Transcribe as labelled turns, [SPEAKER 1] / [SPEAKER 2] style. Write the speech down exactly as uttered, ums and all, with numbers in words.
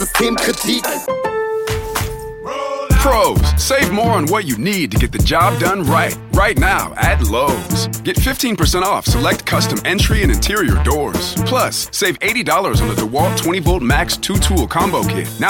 [SPEAKER 1] Systemkritik.
[SPEAKER 2] Pros, save more on what you need to get the job done right. Right now at Lowe's. Get fifteen percent off select custom entry and interior doors. Plus, save eighty dollars on the DeWalt twenty volt Max two tool combo kit. Now